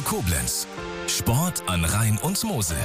Koblenz. Sport an Rhein und Mosel.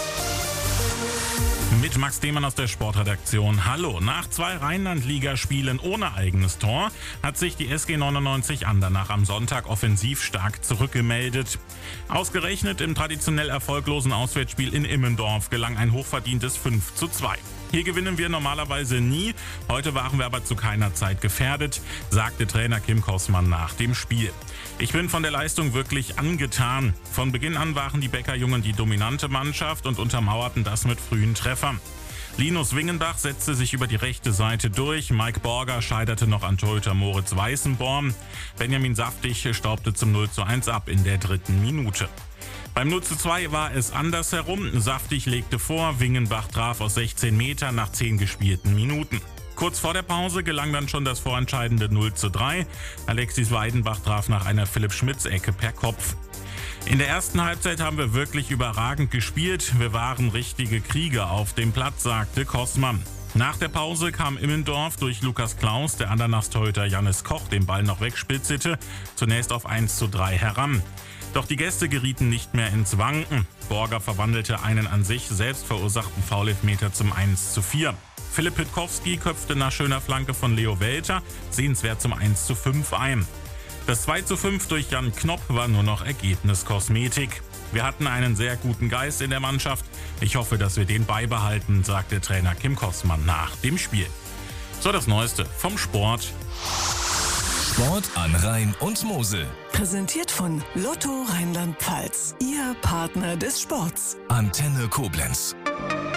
Mit Max Demann aus der Sportredaktion. Hallo, nach 2 Rheinland-Ligaspielen ohne eigenes Tor hat sich die SG 99 Andernach am Sonntag offensiv stark zurückgemeldet. Ausgerechnet im traditionell erfolglosen Auswärtsspiel in Immendorf gelang ein hochverdientes 5:2. Hier gewinnen wir normalerweise nie, heute waren wir aber zu keiner Zeit gefährdet, sagte Trainer Kim Kossmann nach dem Spiel. Ich bin von der Leistung wirklich angetan. Von Beginn an waren die Beckerjungen die dominante Mannschaft und untermauerten das mit frühen Treffern. Linus Wingenbach setzte sich über die rechte Seite durch, Mike Borger scheiterte noch an Torhüter Moritz Weißenborn, Benjamin Saftig staubte zum 0:1 ab in der 3. Minute. Beim 0:2 war es andersherum. Saftig legte vor, Wingenbach traf aus 16 Metern nach 10 gespielten Minuten. Kurz vor der Pause gelang dann schon das vorentscheidende 0:3. Alexis Weidenbach traf nach einer Philipp-Schmitz-Ecke per Kopf. In der ersten Halbzeit haben wir wirklich überragend gespielt. Wir waren richtige Krieger auf dem Platz, sagte Kossmann. Nach der Pause kam Immendorf durch Lukas Klaus, der Andernach-Torhüter Jannis Koch den Ball noch wegspitzelte, zunächst auf 1:3 heran. Doch die Gäste gerieten nicht mehr ins Wanken. Borger verwandelte einen an sich selbst verursachten Foulelfmeter zum 1:4. Philipp Pitkowski köpfte nach schöner Flanke von Leo Welter sehenswert zum 1:5 ein. Das 2:5 durch Jan Knopp war nur noch Ergebniskosmetik. Wir hatten einen sehr guten Geist in der Mannschaft. Ich hoffe, dass wir den beibehalten, sagte Trainer Kim Kossmann nach dem Spiel. So, das Neueste vom Sport. Sport an Rhein und Mosel. Präsentiert von Lotto Rheinland-Pfalz. Ihr Partner des Sports. Antenne Koblenz.